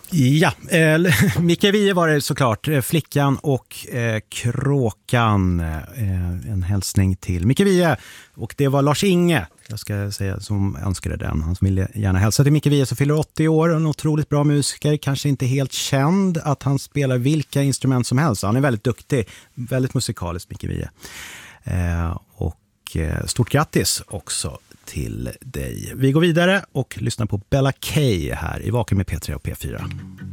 Ja, Micke Wiehe var det såklart. Flickan och kråkan. En hälsning till Micke Wiehe. Och det var Lars-Inge, jag ska säga, som önskade den. Han ville gärna hälsa till Micke Wiehe som fyller 80 år. En otroligt bra musiker. Kanske inte helt känd att han spelar vilka instrument som helst. Han är väldigt duktig. Väldigt musikalisk, Micke Wiehe. Och stort grattis också till dig. Vi går vidare och lyssnar på Bella K här i Vaken med P3 och P4.